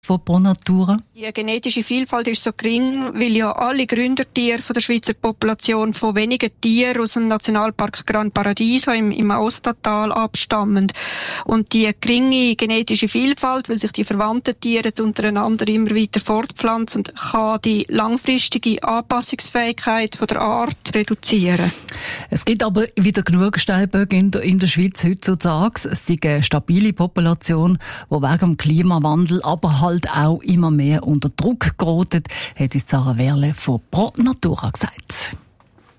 von Pro Natura? Die genetische Vielfalt ist so gering, weil ja alle Gründertiere von der Schweizer Population von wenigen Tieren aus dem Nationalpark Gran Paradiso im Aostatal abstammen. Und die geringe genetische Vielfalt, weil sich die verwandten Tiere untereinander immer weiter fortpflanzen, kann die langfristige Anpassungsfähigkeit von der Art reduzieren. Es gibt aber wieder genug Steinböcke in der Schweiz heutzutage. Es ist eine stabile Population, die wegen dem Klimawandel, aber halt auch immer mehr unter Druck gerät, hat uns Sarah Wehrle von Pro Natura gesagt.